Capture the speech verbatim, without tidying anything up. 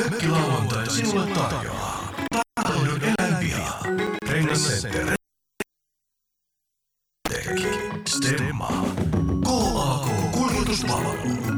Mökkilauantai sinulle tarjoaa Talouden eläinpiha, Rengascenter, Teki, Stemma, K A K Kuljetuspalvelu,